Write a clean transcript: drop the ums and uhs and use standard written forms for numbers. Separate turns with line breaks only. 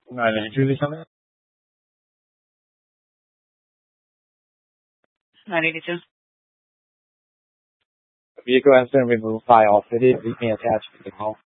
982 something?
982.
Vehicle has been removed by all city. Leave me attached to the call.